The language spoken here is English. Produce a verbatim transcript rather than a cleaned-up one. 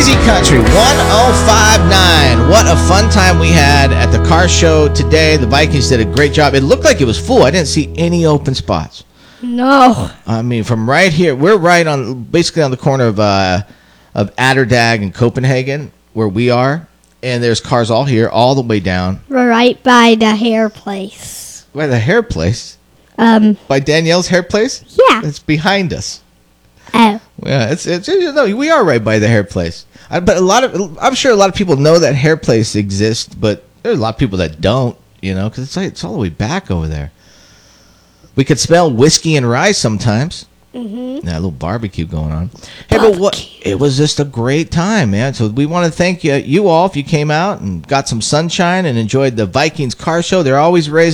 Easy Country one oh five point nine. What a fun time we had at the car show today. The Vikings did a great job. It looked like it was full. I didn't see any open spots. No. I mean, from right here, we're right on, basically on the corner of uh, of Atterdag and Copenhagen, where we are. And there's cars all here, all the way down. We're right by the hair place. By the hair place? Um. By Danielle's hair place? Yeah. It's behind us. Oh. Yeah, it's it's you know, we are right by the hair place. I, but a lot of I'm sure a lot of people know that hair place exists, but there are a lot of people that don't, you know, because it's like, it's all the way back over there. We could smell whiskey and rye sometimes. Mm-hmm. Yeah, a little barbecue going on. Hey, Barbecue. but what? It was just a great time, man. So we want to thank you, you all, if you came out and got some sunshine and enjoyed the Vikings car show. They're always raising